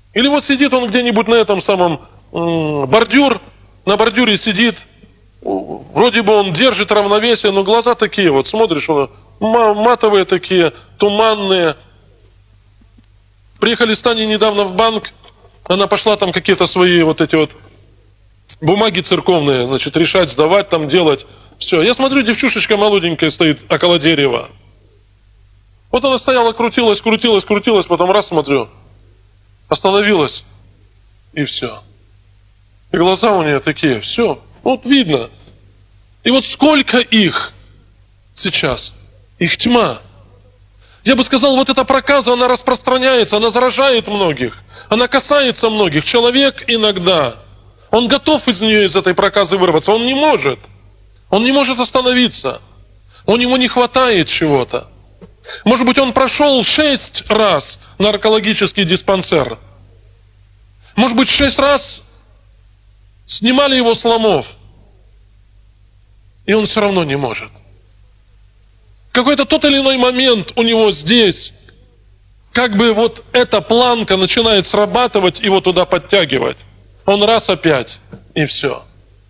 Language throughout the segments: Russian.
Или вот сидит он где-нибудь на этом самом бордюр, на бордюре сидит, вроде бы он держит равновесие, но глаза такие вот, смотришь, он матовые такие, туманные. Приехали с Таней недавно в банк, она пошла там какие-то свои вот эти вот бумаги церковные, значит, решать, сдавать, там делать. Все, я смотрю, девчушечка молоденькая стоит около дерева. Вот она стояла, крутилась, потом раз смотрю, остановилась, и все. И глаза у нее такие, все, вот видно. И вот сколько их сейчас, их тьма. Я бы сказал, вот эта проказа, она распространяется, она заражает многих, она касается многих. Человек иногда, он готов из нее, из этой проказы вырваться, он не может остановиться, у него не хватает чего-то. Может быть, он прошел 6 раз наркологический диспансер. Может быть, 6 раз снимали его с ломов. И он все равно не может. Какой-то тот или иной момент у него здесь, как бы вот эта планка начинает срабатывать, его туда подтягивать. Он раз опять, и все.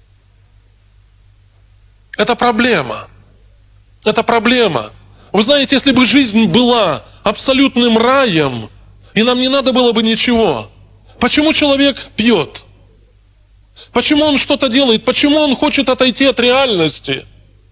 Это проблема. Это проблема. Вы знаете, если бы жизнь была абсолютным раем, и нам не надо было бы ничего, почему человек пьет? Почему он что-то делает? Почему он хочет отойти от реальности?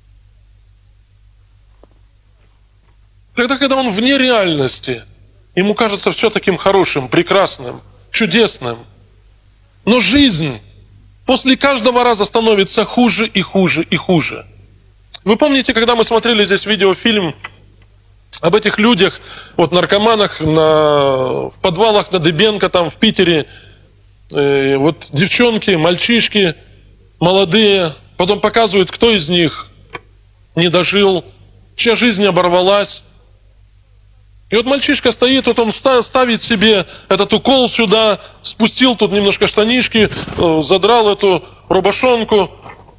Тогда, когда он вне реальности, ему кажется все таким хорошим, прекрасным, чудесным. Но жизнь после каждого раза становится хуже и хуже и хуже. Вы помните, когда мы смотрели здесь видеофильм об этих людях, вот наркоманах в подвалах на Дыбенко, там в Питере, вот девчонки, мальчишки, молодые, потом показывают, кто из них не дожил, чья жизнь оборвалась. И вот мальчишка стоит, вот он ставит себе этот укол сюда, спустил тут немножко штанишки, задрал эту рубашонку,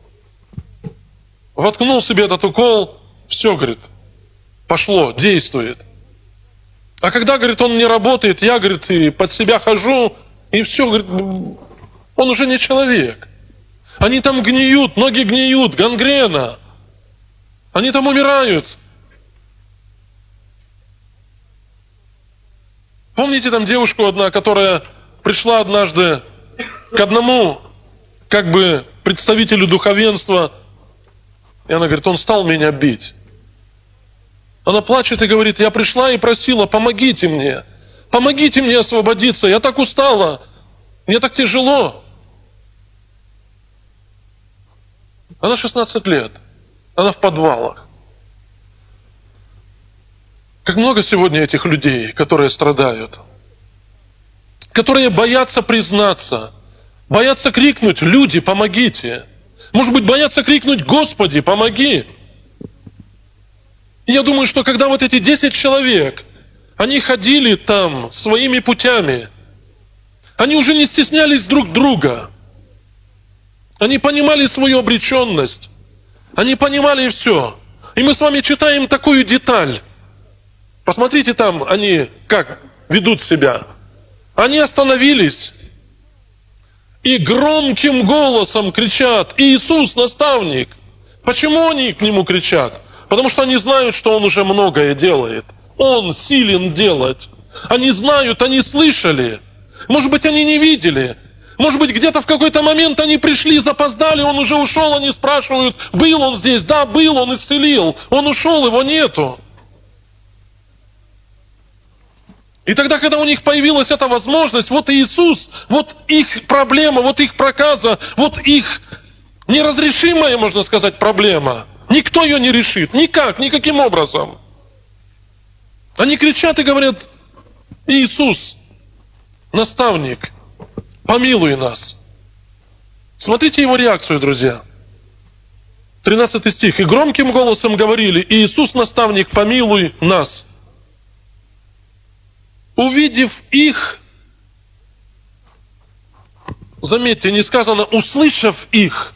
воткнул себе этот укол, все, говорит, пошло, действует. А когда, говорит, он не работает, я, говорит, и под себя хожу, и все, говорит, он уже не человек. Они там гниют, ноги гниют, гангрена. Они там умирают. Помните там девушку одна, которая пришла однажды к одному, как бы, представителю духовенства, и она говорит, он стал меня бить. Она плачет и говорит, я пришла и просила, помогите мне освободиться, я так устала, мне так тяжело. Она 16 лет, она в подвалах. Как много сегодня этих людей, которые страдают, которые боятся признаться, боятся крикнуть, люди, помогите. Может быть, боятся крикнуть, Господи, помоги. И я думаю, что когда вот эти 10 человек, они ходили там своими путями, они уже не стеснялись друг друга, они понимали свою обреченность, они понимали все. И мы с вами читаем такую деталь. Посмотрите там, они как ведут себя. Они остановились и громким голосом кричат, Иисус, наставник. Почему они к нему кричат? Потому что они знают, что он уже многое делает. Он силен делать. Они знают, они слышали. Может быть, они не видели. Может быть, где-то в какой-то момент они пришли, запоздали, он уже ушел, они спрашивают, был он здесь? Да, был, он исцелил. Он ушел, его нету. И тогда, когда у них появилась эта возможность, вот Иисус, вот их проблема, вот их проказа, вот их неразрешимая, можно сказать, проблема. Никто ее не решит, никак, никаким образом. Они кричат и говорят, Иисус, наставник, помилуй нас. Смотрите его реакцию, друзья. 13 стих. И громким голосом говорили, Иисус, наставник, помилуй нас. Увидев их, заметьте, не сказано, услышав их,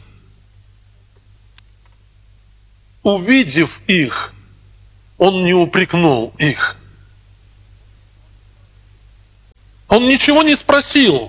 увидев их, он не упрекнул их. Он ничего не спросил.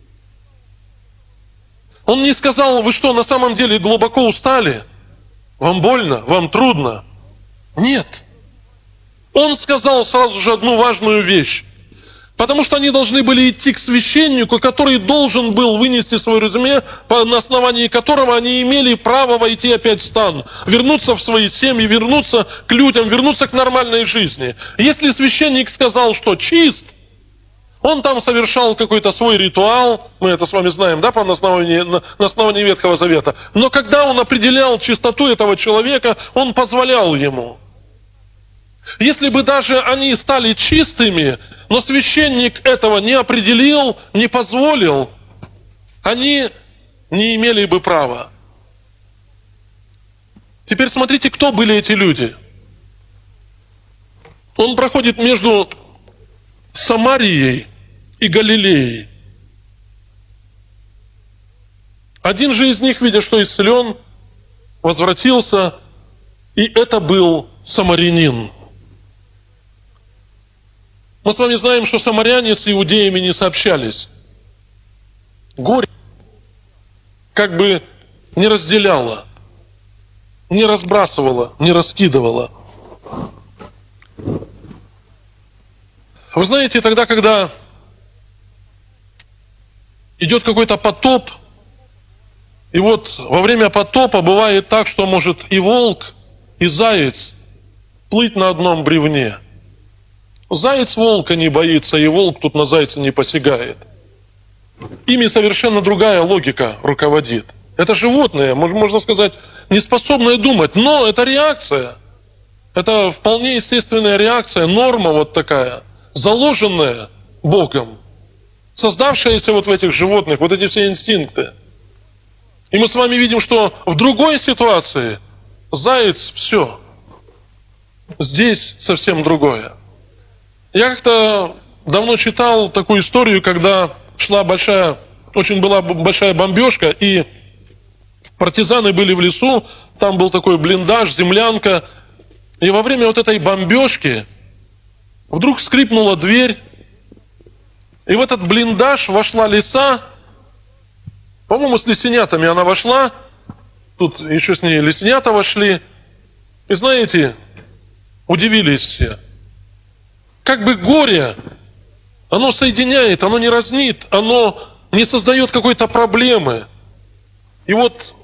Он не сказал: вы что, на самом деле глубоко устали? Вам больно? Вам трудно? Нет. Он сказал сразу же одну важную вещь. Потому что они должны были идти к священнику, который должен был вынести свое резюме, на основании которого они имели право войти опять в стан, вернуться в свои семьи, вернуться к людям, вернуться к нормальной жизни. Если священник сказал, что чист, он там совершал какой-то свой ритуал, мы это с вами знаем, да, на основании Ветхого Завета. Но когда он определял чистоту этого человека, он позволял ему. Если бы даже они стали чистыми, но священник этого не определил, не позволил, они не имели бы права. Теперь смотрите, кто были эти люди. Он проходит между Самарией и Галилеей. Один же из них, видя, что исцелен, возвратился, и это был самарянин. Мы с вами знаем, что самаряне с иудеями не сообщались. Горе как бы не разделяло, не разбрасывало, не раскидывало. Вы знаете, тогда, когда идет какой-то потоп, и вот во время потопа бывает так, что может и волк, и заяц плыть на одном бревне. Заяц волка не боится, и волк тут на зайца не посягает. Ими совершенно другая логика руководит. Это животные, можно сказать, не способные думать, но это реакция. Это вполне естественная реакция, норма вот такая, заложенная Богом, создавшаяся вот в этих животных, вот эти все инстинкты. И мы с вами видим, что в другой ситуации заяц, все, здесь совсем другое. Я как-то давно читал такую историю, когда была большая бомбежка, и партизаны были в лесу, там был такой блиндаж, землянка, и во время вот этой бомбежки вдруг скрипнула дверь, и в этот блиндаж вошла лиса, по-моему, с лисенятами она вошла, тут еще с ней лисенята вошли, и знаете, удивились все. Как бы горе, оно соединяет, оно не разнит, оно не создает какой-то проблемы. И вот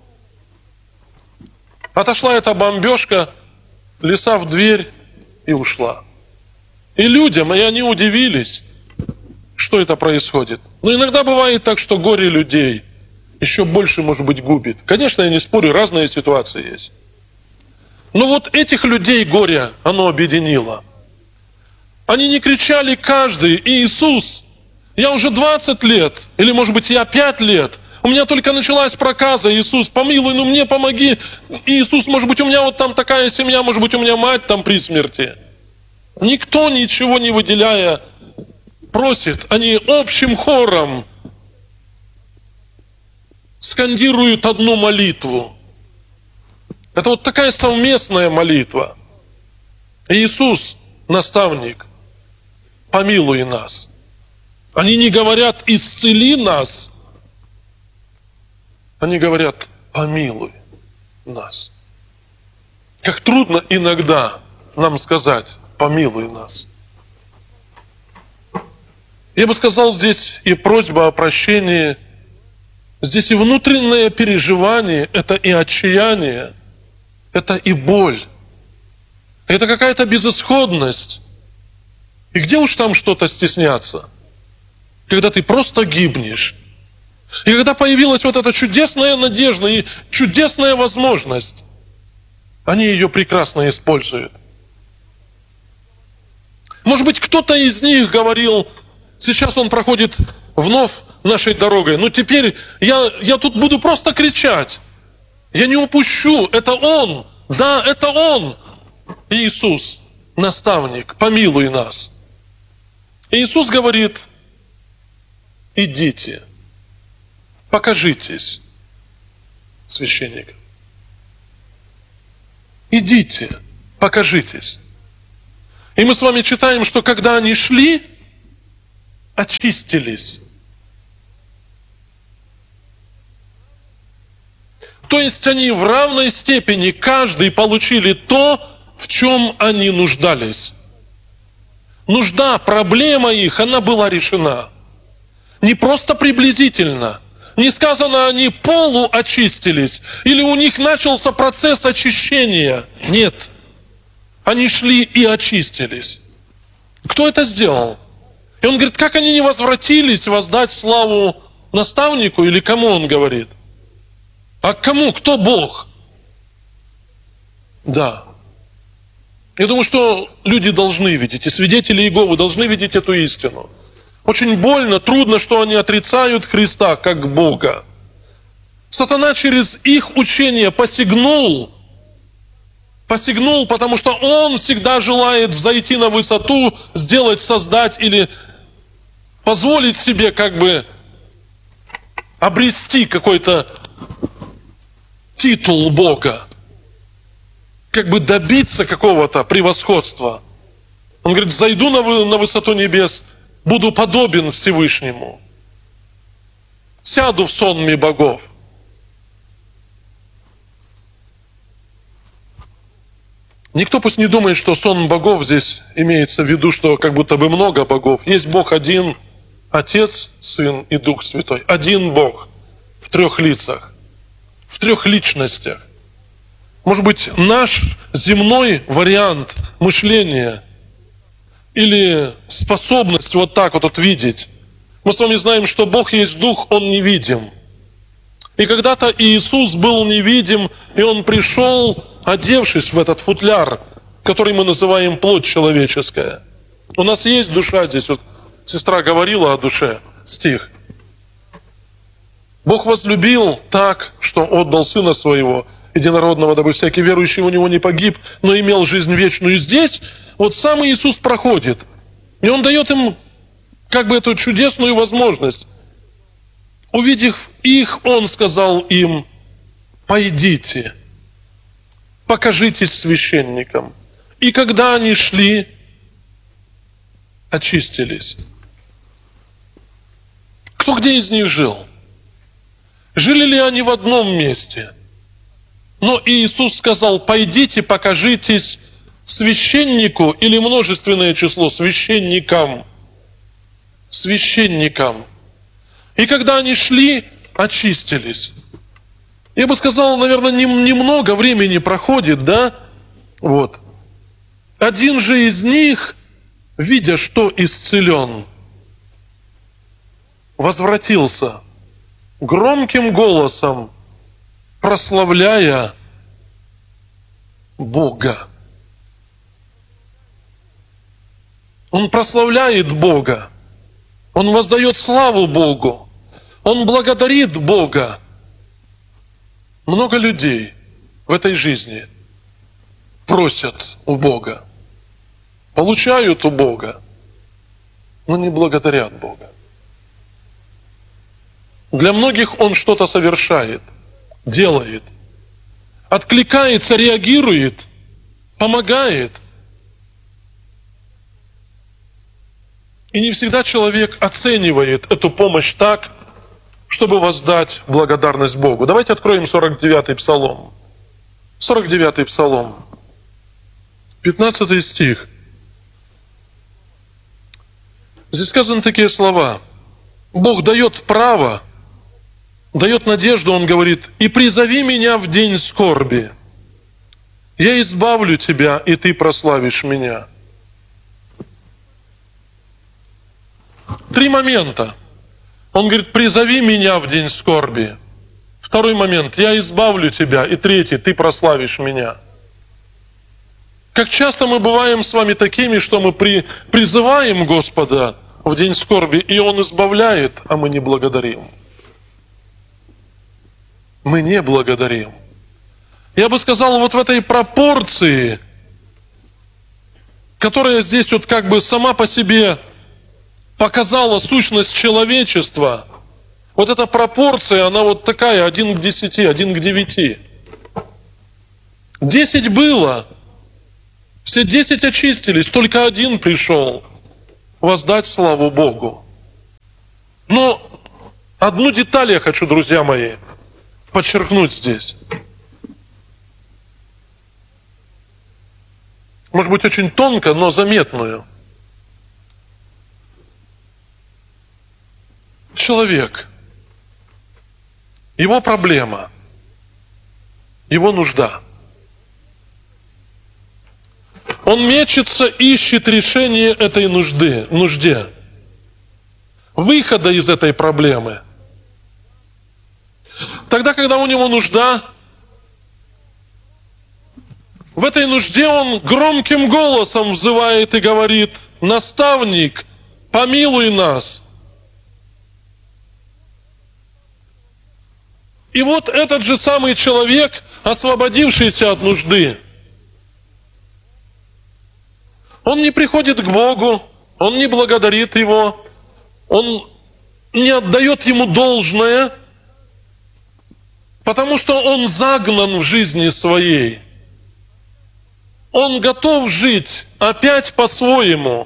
отошла эта бомбежка, лиса в дверь и ушла. И людям, и они удивились, что это происходит. Но иногда бывает так, что горе людей еще больше, может быть, губит. Конечно, я не спорю, разные ситуации есть. Но вот этих людей горе, оно объединило. Они не кричали каждый: Иисус, я уже 20 лет, или может быть я 5 лет, у меня только началась проказа, Иисус, помилуй, ну мне помоги, Иисус, может быть у меня вот там такая семья, может быть у меня мать там при смерти. Никто ничего не выделяя просит, они общим хором скандируют одну молитву. Это вот такая совместная молитва. Иисус, наставник, помилуй нас. Они не говорят: исцели нас. Они говорят: помилуй нас. Как трудно иногда нам сказать: помилуй нас. Я бы сказал, здесь и просьба о прощении, здесь и внутреннее переживание, это и отчаяние, это и боль, это какая-то безысходность. И где уж там что-то стесняться, когда ты просто гибнешь. И когда появилась вот эта чудесная надежда и чудесная возможность, они ее прекрасно используют. Может быть, кто-то из них говорил: сейчас он проходит вновь нашей дорогой, но теперь я тут буду просто кричать. Я не упущу, это Он, да, это Он, Иисус, наставник, помилуй нас. И Иисус говорит: идите, покажитесь священникам. Идите, покажитесь. И мы с вами читаем, что когда они шли, очистились. То есть они в равной степени, каждый получили то, в чем они нуждались. Нужда, проблема их, она была решена. Не просто приблизительно. Не сказано, они полуочистились, или у них начался процесс очищения. Нет. Они шли и очистились. Кто это сделал? И он говорит, как они не возвратились воздать славу наставнику, или кому он говорит? А кому? Кто Бог? Да. Я думаю, что люди должны видеть, и свидетели Иеговы должны видеть эту истину. Очень больно, трудно, что они отрицают Христа как Бога. Сатана через их учение посягнул, потому что он всегда желает взойти на высоту, сделать, создать или позволить себе как бы обрести какой-то титул Бога, как бы добиться какого-то превосходства. Он говорит, зайду на высоту небес, буду подобен Всевышнему. Сяду в сонме богов. Никто пусть не думает, что сон богов здесь имеется в виду, что как будто бы много богов. Есть Бог один, Отец, Сын и Дух Святой. Один Бог в 3 лицах, в 3 личностях. Может быть, наш земной вариант мышления или способность вот так вот видеть. Мы с вами знаем, что Бог есть Дух, Он невидим. И когда-то Иисус был невидим, и Он пришел, одевшись в этот футляр, который мы называем плоть человеческая. У нас есть душа здесь. Вот сестра говорила о душе, стих. Бог возлюбил так, что отдал Сына Своего, единородного, дабы всякий верующий у Него не погиб, но имел жизнь вечную. И здесь вот сам Иисус проходит. И Он дает им как бы эту чудесную возможность. Увидев их, Он сказал им, пойдите, покажитесь священникам. И когда они шли, очистились. Кто где из них жил? Жили ли они в одном месте? Но Иисус сказал, пойдите, покажитесь священнику, или множественное число, священникам. Священникам. И когда они шли, очистились. Я бы сказал, наверное, немного времени проходит, да? Вот. Один же из них, видя, что исцелен, возвратился громким голосом, прославляя Бога. Он прославляет Бога. Он воздает славу Богу. Он благодарит Бога. Много людей в этой жизни просят у Бога, получают у Бога, но не благодарят Бога. Для многих Он что-то совершает, делает, откликается, реагирует, помогает. И не всегда человек оценивает эту помощь так, чтобы воздать благодарность Богу. Давайте откроем 49-й Псалом. 49-й Псалом. 15 стих. Здесь сказаны такие слова. Бог дает право, дает надежду, Он говорит, «И призови меня в день скорби. Я избавлю тебя, и ты прославишь меня». 3 момента. Он говорит, призови меня в день скорби. 2 момент, я избавлю тебя. И 3, ты прославишь меня. Как часто мы бываем с вами такими, что мы призываем Господа в день скорби, и Он избавляет, а мы не благодарим. Мы не благодарим. Я бы сказал, вот в этой пропорции, которая здесь вот как бы сама по себе показала сущность человечества, вот эта пропорция, она вот такая, 1 к 10, 1 к 9. 10 было, все 10 очистились, только 1 пришел воздать славу Богу. Но одну деталь я хочу, друзья мои, подчеркнуть здесь. Может быть, очень тонко, но заметную. Человек, его проблема, его нужда. Он мечется, ищет решение этой нужде, выхода из этой проблемы. Тогда, когда у него нужда, в этой нужде он громким голосом взывает и говорит: «Наставник, помилуй нас». И вот этот же самый человек, освободившийся от нужды, он не приходит к Богу, он не благодарит Его, он не отдает Ему должное, потому что он загнан в жизни своей. Он готов жить опять по-своему.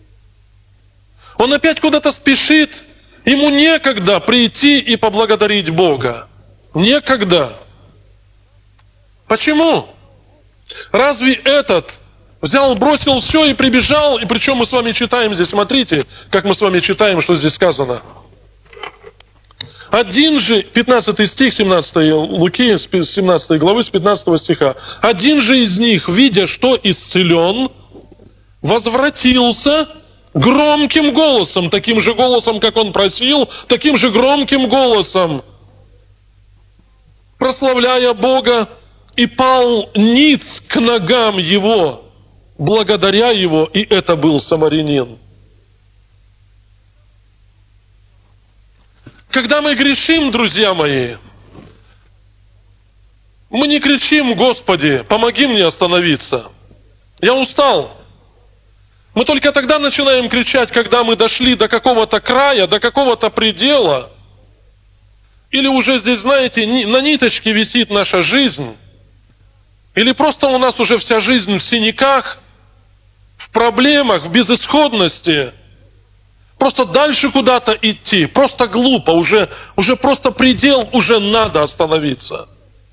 Он опять куда-то спешит, ему некогда прийти и поблагодарить Бога. Некогда. Почему? Разве этот взял, бросил все и прибежал? И причем мы с вами читаем здесь, смотрите, как мы с вами читаем, что здесь сказано. Один же, 15 стих, 17 Луки, 17 главы, с 15 стиха. Один же из них, видя, что исцелен, возвратился громким голосом, таким же голосом, как он просил, таким же громким голосом, прославляя Бога, и пал ниц к ногам Его, благодаря Его, и это был самарянин. Когда мы грешим, друзья мои, мы не кричим: «Господи, помоги мне остановиться, я устал». Мы только тогда начинаем кричать, когда мы дошли до какого-то края, до какого-то предела, или уже здесь, знаете, на ниточке висит наша жизнь, или просто у нас уже вся жизнь в синяках, в проблемах, в безысходности. Просто дальше куда-то идти, просто глупо, уже просто предел, уже надо остановиться.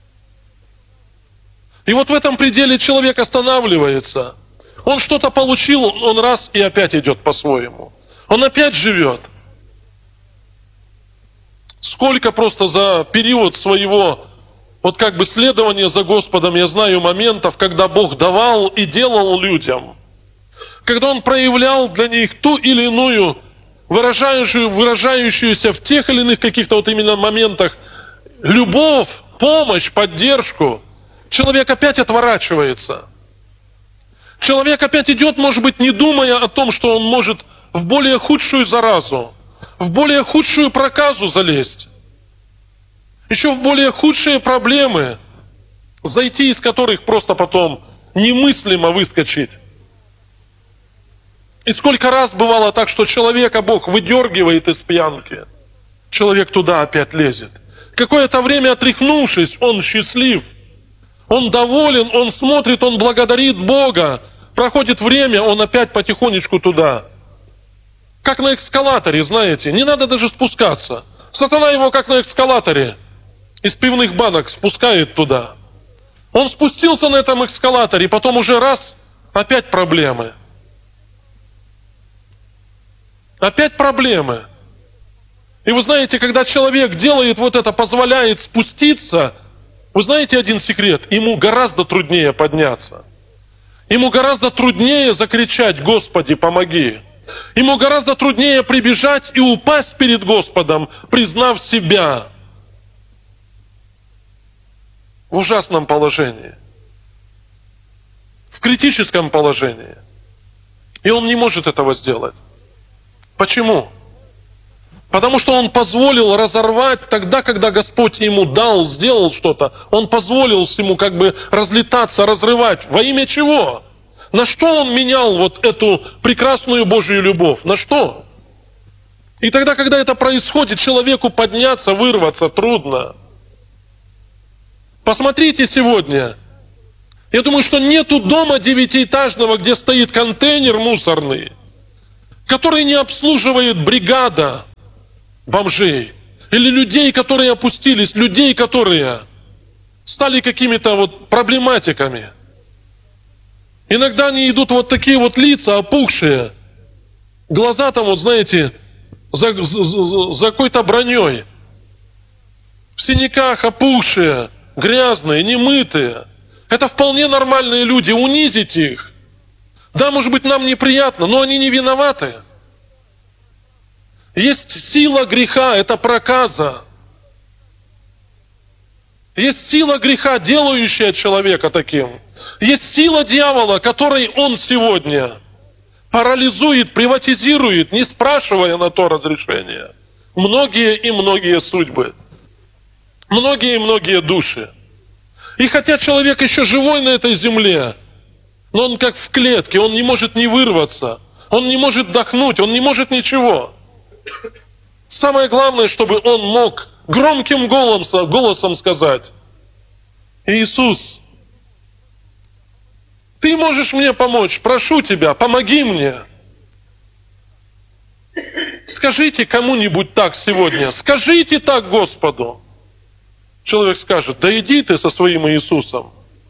И вот в этом пределе человек останавливается. Он что-то получил, он раз и опять идет по-своему. Он опять живет. Сколько просто за период своего вот как бы следования за Господом я знаю моментов, когда Бог давал и делал людям. Когда Он проявлял для них ту или иную выражающуюся в тех или иных каких-то вот именно моментах любовь, помощь, поддержку, человек опять отворачивается. Человек опять идет, может быть, не думая о том, что он может в более худшую заразу, в более худшую проказу залезть, еще в более худшие проблемы, зайти из которых просто потом немыслимо выскочить. И сколько раз бывало так, что человека Бог выдергивает из пьянки, человек туда опять лезет. Какое-то время отряхнувшись, он счастлив, он доволен, он смотрит, он благодарит Бога. Проходит время, он опять потихонечку туда. Как на эскалаторе, знаете, не надо даже спускаться. Сатана его как на эскалаторе из пивных банок спускает туда. Он спустился на этом эскалаторе, потом уже раз, опять проблемы. Опять проблемы. И вы знаете, когда человек делает вот это, позволяет спуститься, вы знаете один секрет? Ему гораздо труднее подняться. Ему гораздо труднее закричать: «Господи, помоги». Ему гораздо труднее прибежать и упасть перед Господом, признав себя в ужасном положении, в критическом положении. И он не может этого сделать. Почему? Потому что он позволил разорвать тогда, когда Господь ему дал, сделал что-то. Он позволил ему как бы разлетаться, разрывать. Во имя чего? На что он менял вот эту прекрасную Божью любовь? На что? И тогда, когда это происходит, человеку подняться, вырваться трудно. Посмотрите сегодня. Я думаю, что нету дома 9-этажного, где стоит контейнер мусорный, который не обслуживает бригада. бомжей. Или людей, которые опустились, людей, которые стали какими-то вот проблематиками. Иногда они идут вот такие вот лица опухшие, глаза там вот, знаете, за какой-то броней, в синяках опухшие, грязные, немытые. Это вполне нормальные люди, унизить их. Да, может быть, нам неприятно, но они не виноваты. Есть сила греха, это проказа. Есть сила греха, делающая человека таким. Есть сила дьявола, которой он сегодня парализует, приватизирует, не спрашивая на то разрешения. Многие и многие судьбы. Многие и многие души. И хотя человек еще живой на этой земле, но он как в клетке, он не может не вырваться, он не может вдохнуть, он не может ничего. Самое главное, чтобы он мог громким голосом сказать: Иисус, Ты можешь мне помочь, прошу Тебя, помоги мне. Скажите кому-нибудь так сегодня, скажите так Господу. Человек скажет: да иди ты со своим Иисусом.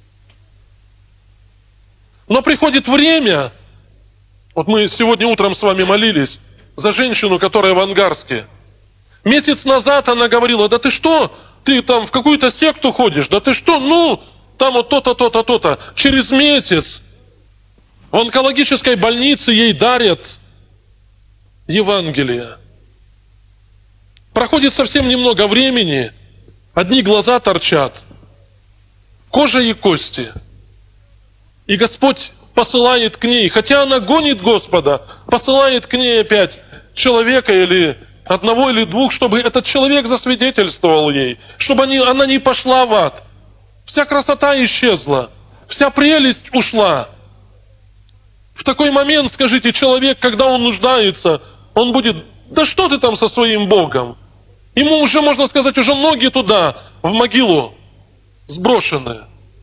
Но приходит время, вот мы сегодня утром с вами молились за женщину, которая в Ангарске. Месяц назад она говорила: да ты что, ты там в какую-то секту ходишь, да ты что, ну, там вот то-то, то-то, то-то. Через месяц в онкологической больнице ей дарят Евангелие. Проходит совсем немного времени, одни глаза торчат, кожа и кости. И Господь посылает к ней, хотя она гонит Господа, посылает к ней опять человека или одного или двух, чтобы этот человек засвидетельствовал ей, чтобы она не пошла в ад. Вся красота исчезла, вся прелесть ушла. В такой момент, скажите, человек, когда он нуждается, он будет: да что ты там со своим Богом? Ему уже, можно сказать, уже ноги туда, в могилу сброшены.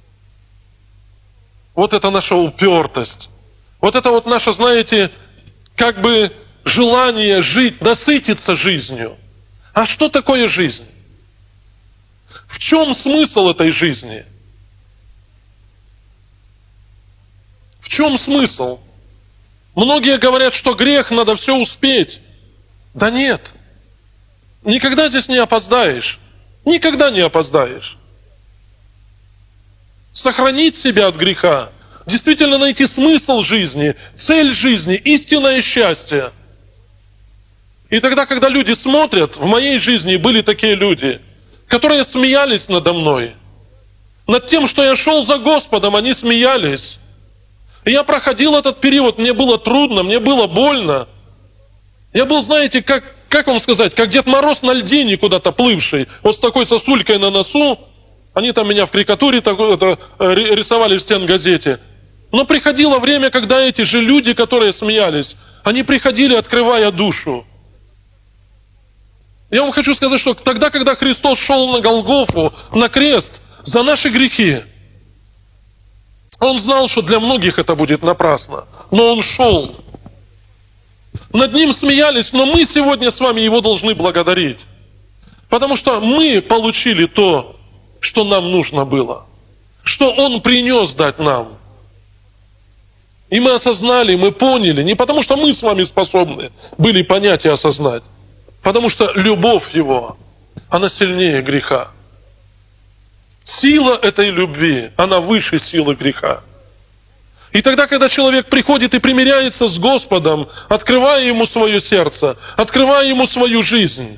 Вот это наша упертость. Вот это вот наше, знаете, как бы желание жить, насытиться жизнью. А что такое жизнь? В чем смысл этой жизни? В чем смысл? Многие говорят, что грех, надо все успеть. Да нет. Никогда здесь не опоздаешь. Никогда не опоздаешь. Сохранить себя от греха, действительно найти смысл жизни, цель жизни, истинное счастье. И тогда, когда люди смотрят, в моей жизни были такие люди, которые смеялись надо мной. Над тем, что я шел за Господом, они смеялись. И я проходил этот период, мне было трудно, мне было больно. Я был, знаете, как вам сказать, как Дед Мороз на льдине куда-то плывший, вот с такой сосулькой на носу. Они там меня в карикатуре рисовали в стенгазете. Но приходило время, когда эти же люди, которые смеялись, они приходили, открывая душу. Я вам хочу сказать, что тогда, когда Христос шел на Голгофу, на крест, за наши грехи, Он знал, что для многих это будет напрасно. Но Он шел. Над Ним смеялись, но мы сегодня с вами Его должны благодарить. Потому что мы получили то, что нам нужно было. Что Он принес дать нам. И мы осознали, мы поняли. Не потому, что мы с вами способны были понять и осознать. Потому что любовь Его, она сильнее греха. Сила этой любви, она выше силы греха. И тогда, когда человек приходит и примиряется с Господом, открывая Ему свое сердце, открывая Ему свою жизнь,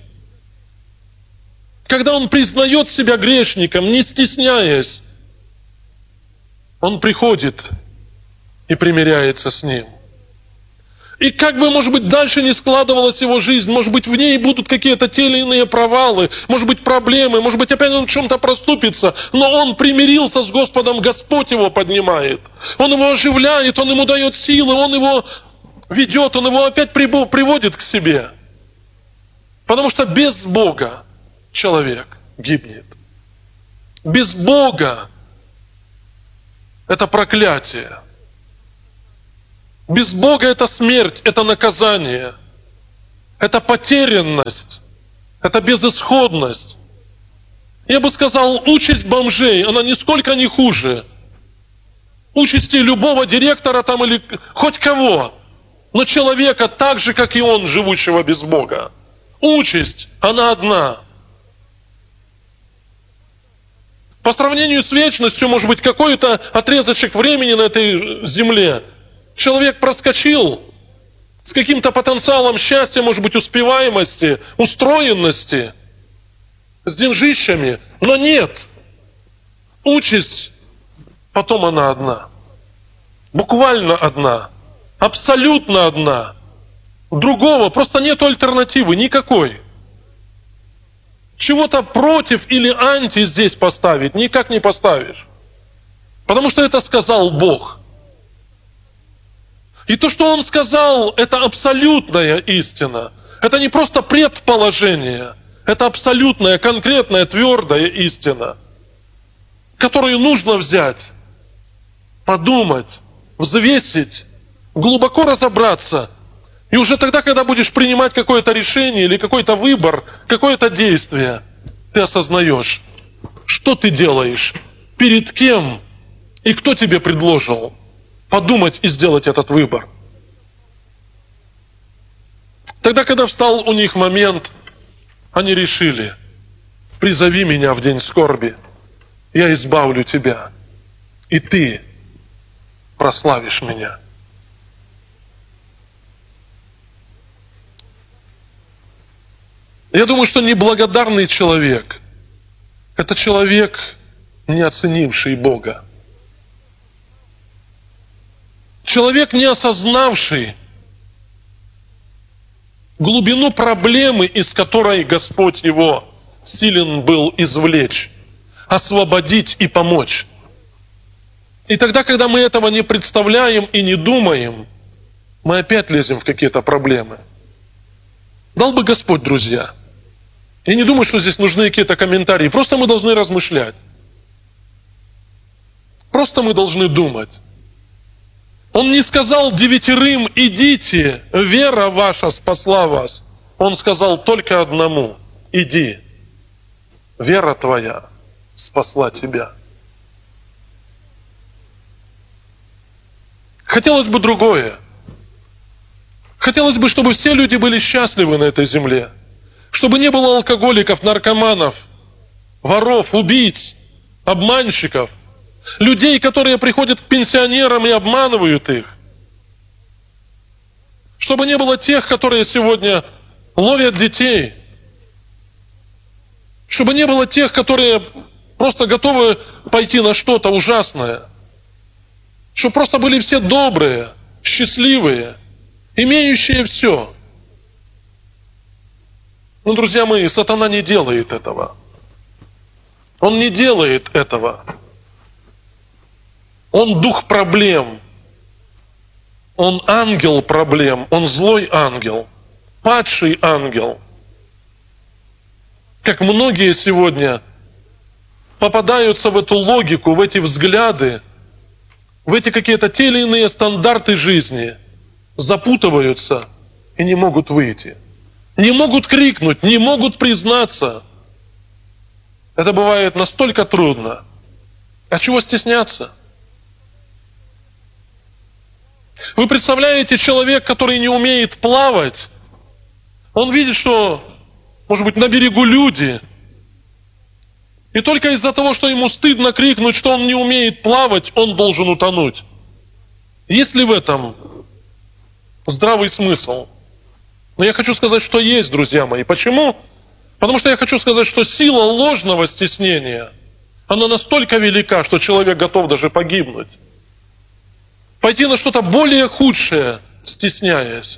когда он признает себя грешником, не стесняясь, он приходит и примиряется с Ним. И как бы, может быть, дальше не складывалась его жизнь, может быть, в ней будут какие-то те или иные провалы, может быть, проблемы, может быть, опять он в чем-то проступится, но он примирился с Господом, Господь его поднимает. Он его оживляет, он ему дает силы, он его ведет, он его опять приводит к себе. Потому что без Бога человек гибнет. Без Бога это проклятие. Без Бога это смерть, это наказание, это потерянность. Это безысходность. Я бы сказал, участь бомжей, она нисколько не хуже участи любого директора там или хоть кого, но человека так же, как и он, живущего без Бога. Участь, она одна. По сравнению с вечностью, может быть, какой-то отрезочек времени на этой земле человек проскочил с каким-то потенциалом счастья, может быть, успеваемости, устроенности, с деньжищами, но нет. Участь, потом она одна. Буквально одна. Абсолютно одна. Другого просто нет альтернативы никакой. Чего-то против или анти здесь поставить никак не поставишь. Потому что это сказал Бог. И то, что Он сказал, это абсолютная истина. Это не просто предположение. Это абсолютная, конкретная, твердая истина, которую нужно взять, подумать, взвесить, глубоко разобраться. И уже тогда, когда будешь принимать какое-то решение или какой-то выбор, какое-то действие, ты осознаешь, что ты делаешь, перед кем и кто тебе предложил подумать и сделать этот выбор. Тогда, когда встал у них момент, они решили: призови меня в день скорби, я избавлю тебя, и ты прославишь меня. Я думаю, что неблагодарный человек – это человек, не оценивший Бога. Человек, не осознавший глубину проблемы, из которой Господь его силен был извлечь, освободить и помочь. И тогда, когда мы этого не представляем и не думаем, мы опять лезем в какие-то проблемы. Дал бы Господь, друзья. Я не думаю, что здесь нужны какие-то комментарии. Просто мы должны размышлять. Просто мы должны думать. Он не сказал 9 идите, вера ваша спасла вас. Он сказал только одному: иди, вера твоя спасла тебя. Хотелось бы другое. Хотелось бы, чтобы все люди были счастливы на этой земле. Чтобы не было алкоголиков, наркоманов, воров, убийц, обманщиков, людей, которые приходят к пенсионерам и обманывают их. Чтобы не было тех, которые сегодня ловят детей. Чтобы не было тех, которые просто готовы пойти на что-то ужасное. Чтобы просто были все добрые, счастливые, имеющие все. Но, друзья мои, сатана не делает этого. Он не делает этого. Он дух проблем. Он ангел проблем. Он злой ангел. Падший ангел. Как многие сегодня попадаются в эту логику, в эти взгляды, в эти какие-то те или иные стандарты жизни, запутываются и не могут выйти. Не могут крикнуть, не могут признаться. Это бывает настолько трудно. А чего стесняться? Вы представляете, человек, который не умеет плавать, он видит, что, может быть, на берегу люди, и только из-за того, что ему стыдно крикнуть, что он не умеет плавать, он должен утонуть. Есть ли в этом здравый смысл? Но я хочу сказать, что есть, друзья мои. Почему? Потому что я хочу сказать, что сила ложного стеснения, она настолько велика, что человек готов даже погибнуть. Пойти на что-то более худшее, стесняясь.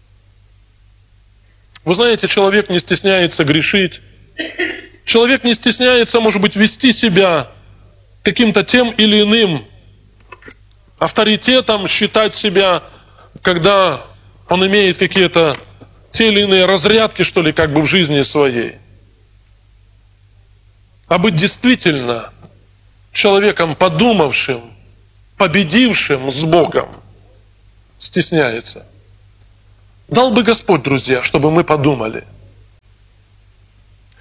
Вы знаете, человек не стесняется грешить. Человек не стесняется, может быть, вести себя каким-то тем или иным авторитетом, считать себя, когда он имеет какие-то те или иные разрядки, что ли, как бы в жизни своей. А быть действительно человеком подумавшим, победившим с Богом, стесняется. Дал бы Господь, друзья, чтобы мы подумали.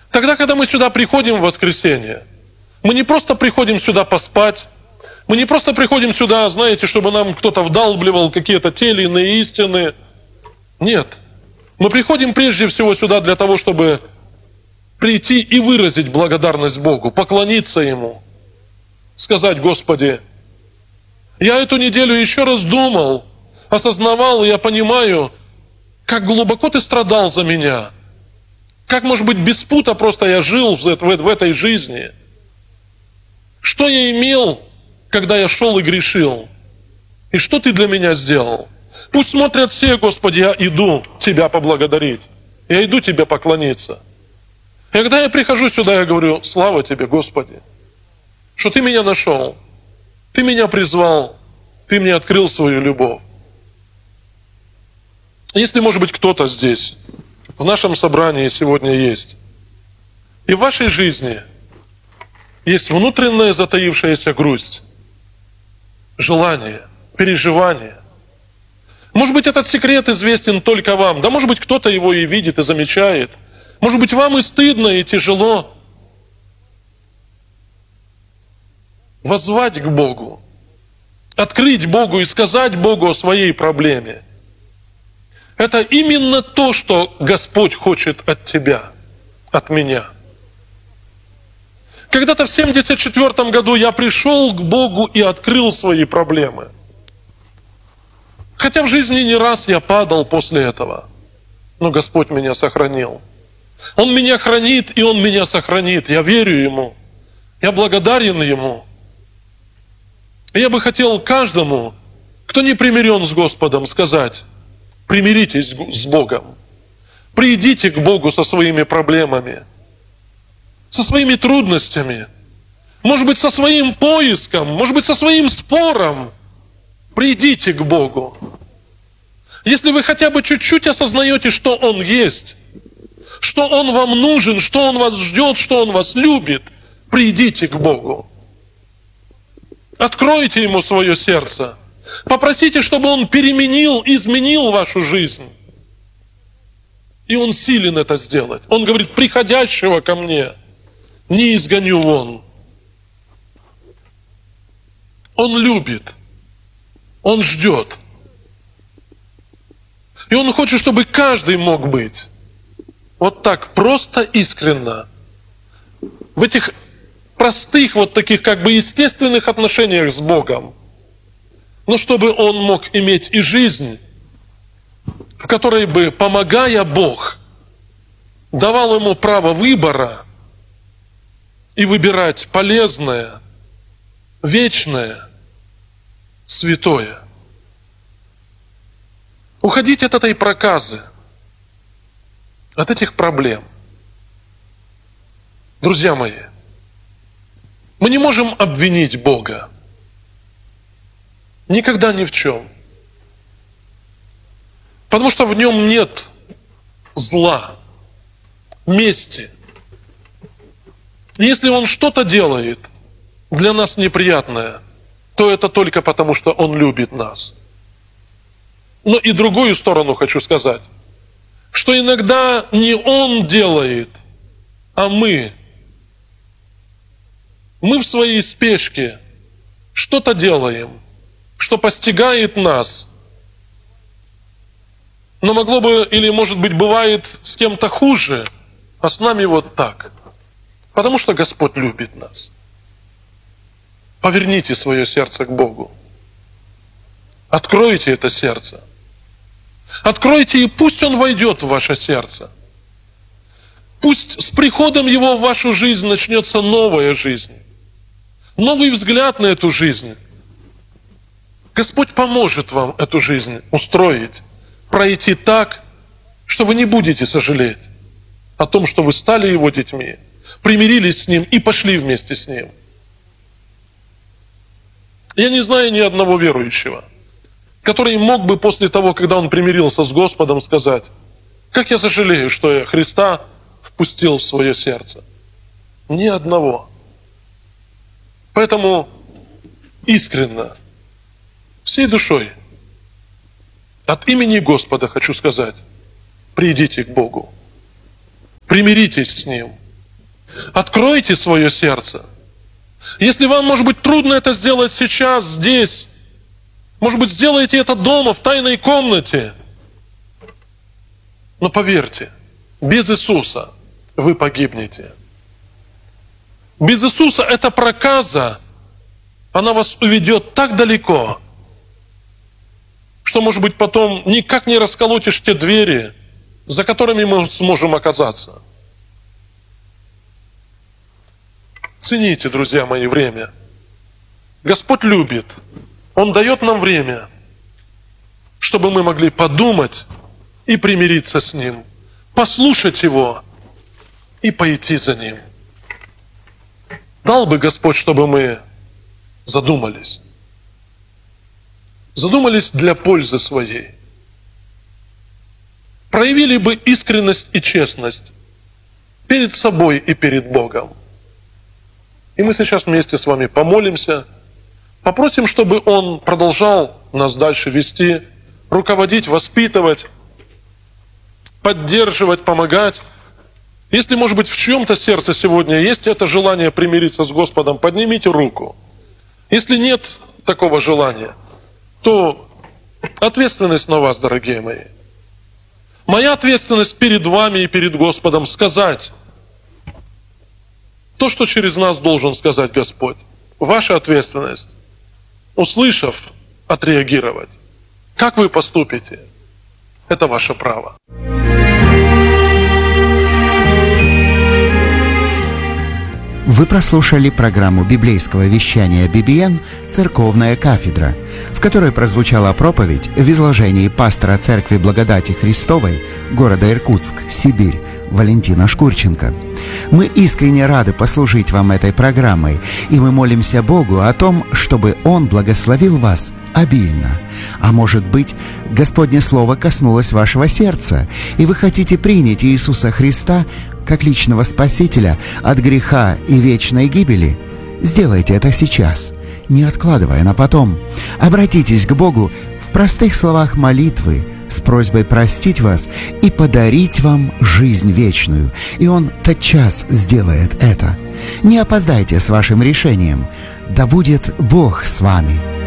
Тогда, когда мы сюда приходим в воскресенье, мы не просто приходим сюда поспать, мы не просто приходим сюда, знаете, чтобы нам кто-то вдалбливал какие-то те или иные истины. Нет. Мы приходим прежде всего сюда для того, чтобы прийти и выразить благодарность Богу, поклониться Ему, сказать: Господи, я эту неделю еще раз думал, осознавал, и я понимаю, как глубоко Ты страдал за меня, как, может быть, без пута просто я жил в этой жизни. Что я имел, когда я шел и грешил? И что Ты для меня сделал? Пусть смотрят все, Господи, я иду Тебя поблагодарить. Я иду Тебе поклониться. И когда я прихожу сюда, я говорю: слава Тебе, Господи, что Ты меня нашел, Ты меня призвал, Ты мне открыл свою любовь. Если, может быть, кто-то здесь, в нашем собрании сегодня есть, и в вашей жизни есть внутренняя затаившаяся грусть, желание, переживание. Может быть, этот секрет известен только вам. Да, может быть, кто-то его и видит, и замечает. Может быть, вам и стыдно, и тяжело. Воззвать к Богу, открыть Богу и сказать Богу о своей проблеме. Это именно то, что Господь хочет от тебя, от меня. Когда-то в 1974 году я пришел к Богу и открыл свои проблемы. Хотя в жизни не раз я падал после этого. Но Господь меня сохранил. Он меня хранит, и Он меня сохранит. Я верю Ему. Я благодарен Ему. И я бы хотел каждому, кто не примирен с Господом, сказать: примиритесь с Богом. Придите к Богу со своими проблемами, со своими трудностями, может быть, со своим поиском, может быть, со своим спором. Придите к Богу. Если вы хотя бы чуть-чуть осознаете, что Он есть, что Он вам нужен, что Он вас ждет, что Он вас любит, придите к Богу. Откройте Ему свое сердце. Попросите, чтобы Он переменил, изменил вашу жизнь. И Он силен это сделать. Он говорит: приходящего ко мне не изгоню вон. Он любит. Он ждет. И Он хочет, чтобы каждый мог быть вот так просто, искренно, в этих простых, вот таких как бы естественных отношениях с Богом. Но чтобы он мог иметь и жизнь, в которой бы, помогая Бог, давал ему право выбора и выбирать полезное, вечное, святое. Уходить от этой проказы, от этих проблем. Друзья мои, мы не можем обвинить Бога. Никогда ни в чем. Потому что в Нем нет зла, мести. Если Он что-то делает для нас неприятное, то это только потому, что Он любит нас. Но и другую сторону хочу сказать, что иногда не Он делает, а мы. Мы в своей спешке что-то делаем, что постигает нас. Но могло бы, или может быть бывает с кем-то хуже, а с нами вот так. Потому что Господь любит нас. Поверните свое сердце к Богу. Откройте это сердце. Откройте, и пусть Он войдет в ваше сердце. Пусть с приходом Его в вашу жизнь начнется новая жизнь. Новый взгляд на эту жизнь. Господь поможет вам эту жизнь устроить, пройти так, что вы не будете сожалеть о том, что вы стали Его детьми, примирились с Ним и пошли вместе с Ним. Я не знаю ни одного верующего, который мог бы после того, когда он примирился с Господом, сказать: как я сожалею, что я Христа впустил в свое сердце. Ни одного. Поэтому искренне, всей душой, от имени Господа хочу сказать: придите к Богу, примиритесь с Ним, Откройте свое сердце. Если вам, может быть, трудно это сделать сейчас, здесь, может быть, сделайте это дома, в тайной комнате. Но поверьте, без Иисуса вы погибнете. Без Иисуса эта проказа, она вас уведет так далеко, что, может быть, потом никак не расколотишь те двери, за которыми мы сможем оказаться. Цените, друзья мои, время. Господь любит. Он дает нам время, чтобы мы могли подумать и примириться с Ним, послушать Его и пойти за Ним. Дал бы Господь, чтобы мы задумались. Задумались для пользы своей. Проявили бы искренность и честность перед собой и перед Богом. И мы сейчас вместе с вами помолимся, попросим, чтобы Он продолжал нас дальше вести, руководить, воспитывать, поддерживать, помогать. Если, может быть, в чьем-то сердце сегодня есть это желание примириться с Господом, поднимите руку. Если нет такого желания, то ответственность на вас, дорогие мои. Моя ответственность перед вами и перед Господом сказать то, что через нас должен сказать Господь. Ваша ответственность, услышав, отреагировать. Как вы поступите, это ваше право. Вы прослушали программу библейского вещания BBN «Церковная кафедра», в которой прозвучала проповедь в изложении пастора Церкви Благодати Христовой города Иркутск, Сибирь, Валентина Шкурченко. Мы искренне рады послужить вам этой программой, и мы молимся Богу о том, чтобы Он благословил вас обильно. А может быть, Господне Слово коснулось вашего сердца, и вы хотите принять Иисуса Христа как личного Спасителя от греха и вечной гибели? Сделайте это сейчас, не откладывая на потом. Обратитесь к Богу в простых словах молитвы с просьбой простить вас и подарить вам жизнь вечную, и Он тотчас сделает это. Не опоздайте с вашим решением. Да будет Бог с вами.